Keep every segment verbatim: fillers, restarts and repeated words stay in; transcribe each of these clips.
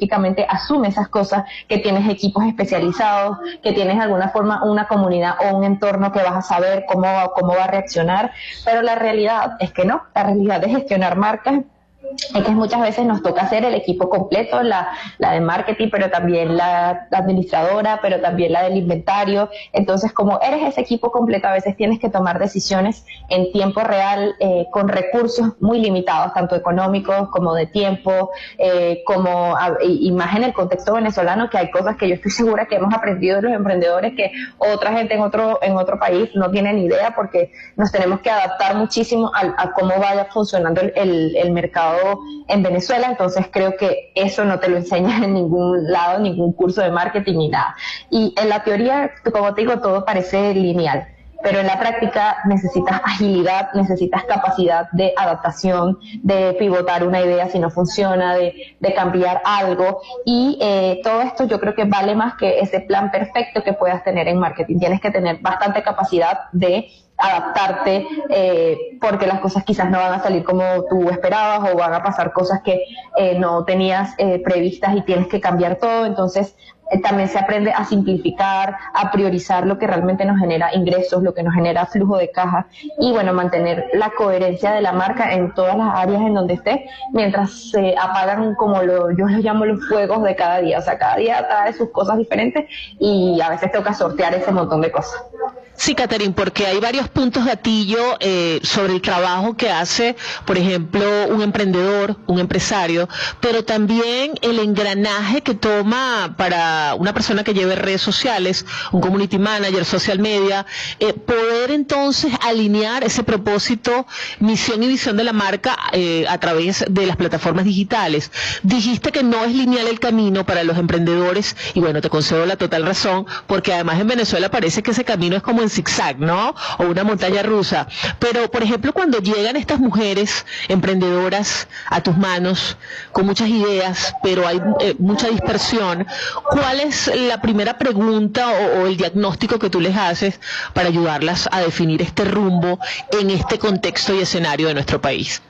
específicamente asume esas cosas, que tienes equipos especializados, que tienes de alguna forma una comunidad o un entorno que vas a saber cómo, cómo va a reaccionar, pero la realidad es que no, la realidad de gestionar marcas es que muchas veces nos toca hacer el equipo completo, la, la de marketing, pero también la, la administradora, pero también la del inventario. Entonces, como eres ese equipo completo, a veces tienes que tomar decisiones en tiempo real, eh, con recursos muy limitados, tanto económicos como de tiempo, eh, como a, y, y más en el contexto venezolano, que hay cosas que yo estoy segura que hemos aprendido de los emprendedores que otra gente en otro, en otro país no tiene ni idea, porque nos tenemos que adaptar muchísimo a, a cómo vaya funcionando el, el, el mercado en Venezuela. Entonces creo que eso no te lo enseñan en ningún lado, ningún curso de marketing ni nada. Y en la teoría, como te digo, todo parece lineal, pero en la práctica necesitas agilidad, necesitas capacidad de adaptación, de pivotar una idea si no funciona, de, de cambiar algo, y eh, todo esto yo creo que vale más que ese plan perfecto que puedas tener en marketing. Tienes que tener bastante capacidad de adaptarte, eh, porque las cosas quizás no van a salir como tú esperabas, o van a pasar cosas que eh, no tenías eh, previstas y tienes que cambiar todo. Entonces eh, también se aprende a simplificar, a priorizar lo que realmente nos genera ingresos, lo que nos genera flujo de caja, y bueno, mantener la coherencia de la marca en todas las áreas en donde esté, mientras se apagan, como lo, yo los llamo, los fuegos de cada día. O sea, cada día trae sus cosas diferentes y a veces toca sortear ese montón de cosas. Sí, Catherine, porque hay varios puntos gatillo eh, sobre el trabajo que hace, por ejemplo, un emprendedor, un empresario, pero también el engranaje que toma para una persona que lleve redes sociales, un community manager, social media, eh, poder entonces alinear ese propósito, misión y visión de la marca eh, a través de las plataformas digitales. Dijiste que no es lineal el camino para los emprendedores, y bueno, te concedo la total razón, porque además en Venezuela parece que ese camino es como en zigzag, ¿no? O una montaña rusa. Pero, por ejemplo, cuando llegan estas mujeres emprendedoras a tus manos con muchas ideas, pero hay eh, mucha dispersión, ¿cuál es la primera pregunta o, o el diagnóstico que tú les haces para ayudarlas a definir este rumbo en este contexto y escenario de nuestro país?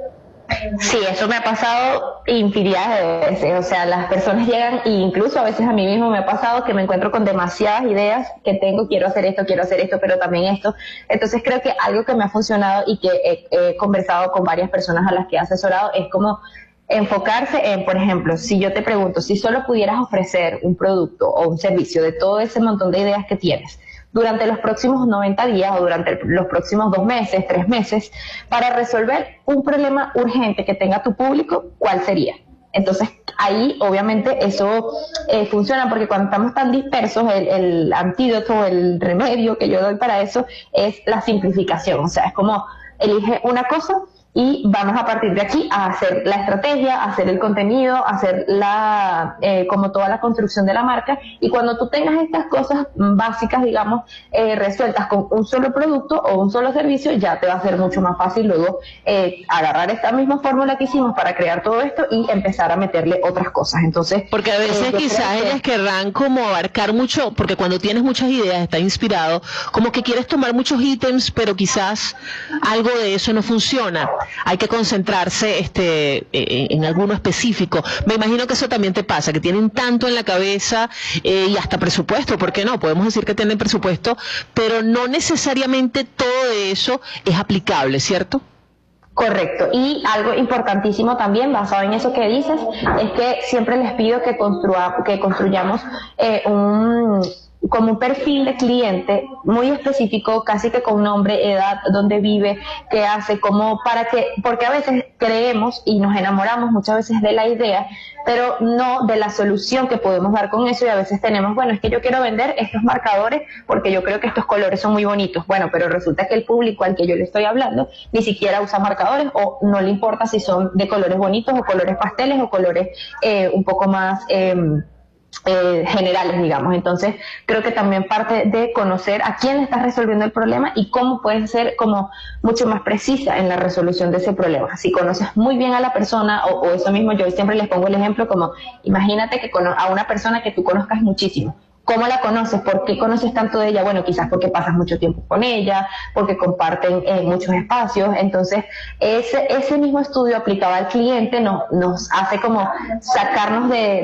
Sí, eso me ha pasado infinidad de veces. O sea, las personas llegan, e incluso a veces a mí mismo me ha pasado que me encuentro con demasiadas ideas que tengo, quiero hacer esto, quiero hacer esto, pero también esto. Entonces creo que algo que me ha funcionado y que he, he conversado con varias personas a las que he asesorado es como enfocarse en, por ejemplo, si yo te pregunto, si solo pudieras ofrecer un producto o un servicio de todo ese montón de ideas que tienes durante los próximos noventa días o durante los próximos dos meses, tres meses, para resolver un problema urgente que tenga tu público, ¿cuál sería? Entonces, ahí obviamente eso eh, funciona, porque cuando estamos tan dispersos, el, el antídoto, el remedio que yo doy para eso es la simplificación. O sea, es como elige una cosa y vamos a partir de aquí a hacer la estrategia, a hacer el contenido, a hacer la, eh, como toda la construcción de la marca. Y cuando tú tengas estas cosas básicas, digamos, eh, resueltas con un solo producto o un solo servicio, ya te va a ser mucho más fácil luego eh, agarrar esta misma fórmula que hicimos para crear todo esto y empezar a meterle otras cosas. Entonces, porque a veces eh, quizás que... ellas querrán como abarcar mucho, porque cuando tienes muchas ideas, estás inspirado, como que quieres tomar muchos ítems, pero quizás algo de eso no funciona. Hay que concentrarse este, en alguno específico. Me imagino que eso también te pasa, que tienen tanto en la cabeza eh, y hasta presupuesto, ¿por qué no? Podemos decir que tienen presupuesto, pero no necesariamente todo de eso es aplicable, ¿cierto? Correcto. Y algo importantísimo también, basado en eso que dices, es que siempre les pido que, construa, que construyamos eh, un... como un perfil de cliente muy específico, casi que con nombre, edad, dónde vive, qué hace, cómo, para que, porque a veces creemos y nos enamoramos muchas veces de la idea, pero no de la solución que podemos dar con eso. Y a veces tenemos, bueno, es que yo quiero vender estos marcadores porque yo creo que estos colores son muy bonitos. Bueno, pero resulta que el público al que yo le estoy hablando ni siquiera usa marcadores, o no le importa si son de colores bonitos o colores pasteles o colores eh, un poco más... Eh, Eh, generales, digamos. Entonces creo que también parte de conocer a quién le estás resolviendo el problema y cómo puedes ser como mucho más precisa en la resolución de ese problema. Si conoces muy bien a la persona, o, o eso mismo, yo siempre les pongo el ejemplo como, imagínate que a una persona que tú conozcas muchísimo. ¿Cómo la conoces? ¿Por qué conoces tanto de ella? Bueno, quizás porque pasas mucho tiempo con ella, porque comparten eh, muchos espacios. Entonces, ese, ese mismo estudio aplicado al cliente nos, nos hace como sacarnos de